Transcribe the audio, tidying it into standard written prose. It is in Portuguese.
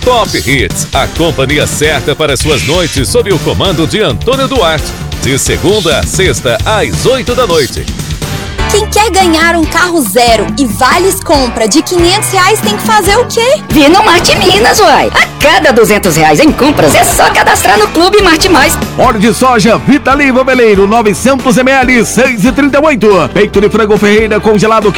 Top Hits, a companhia certa para suas noites sob o comando de Antônio Duarte. De segunda a sexta, às 8 da noite. Quem quer ganhar um carro zero e vales compra de R$500 tem que fazer o quê? Vir no Marte Minas, uai. A cada R$200 em compras é só cadastrar no Clube Marte Mais. Óleo de soja Vitaliva Beleiro 900 ml 6,38. Peito de frango Ferreira congelado